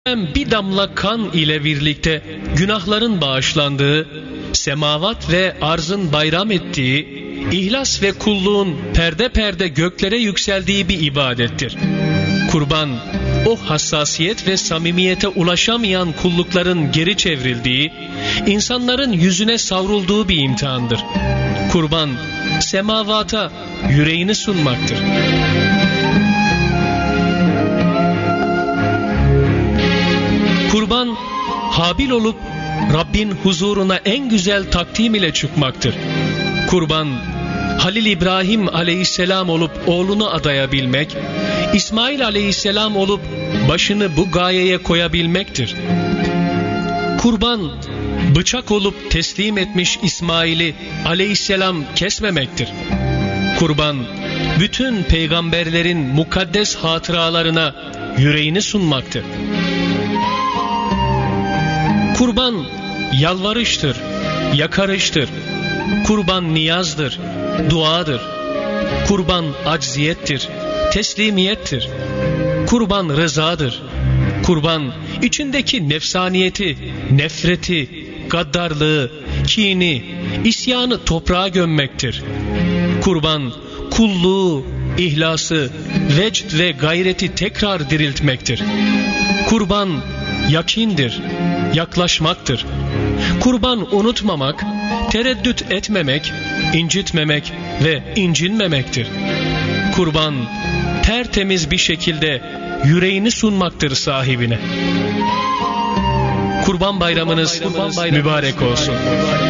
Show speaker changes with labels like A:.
A: bir damla kan ile birlikte günahların bağışlandığı, semavat ve arzın bayram ettiği, ihlas ve kulluğun perde perde göklere yükseldiği bir ibadettir. Kurban, o hassasiyet ve samimiyete ulaşamayan kullukların geri çevrildiği, insanların yüzüne savrulduğu bir imtihandır. Kurban, semavata yüreğini sunmaktır. Kurban, Habil olup Rabbin huzuruna en güzel takdim ile çıkmaktır. Kurban, Halil İbrahim aleyhisselam olup oğlunu adayabilmek, İsmail aleyhisselam olup başını bu gayeye koyabilmektir. Kurban, bıçak olup teslim etmiş İsmail'i aleyhisselam kesmemektir. Kurban, bütün peygamberlerin mukaddes hatıralarına yüreğini sunmaktır. Kurban, yalvarıştır, yakarıştır. Kurban niyazdır, duadır. Kurban acziyettir, teslimiyettir. Kurban rızadır. Kurban içindeki nefsaniyeti, nefreti, gaddarlığı, kini, isyanı toprağa gömmektir. Kurban kulluğu, ihlası, vecd ve gayreti tekrar diriltmektir. Kurban yakindir, yaklaşmaktır. Kurban unutmamak, tereddüt etmemek, incitmemek ve incinmemektir. Kurban tertemiz bir şekilde yüreğini sunmaktır sahibine. Kurban bayramınız mübarek olsun.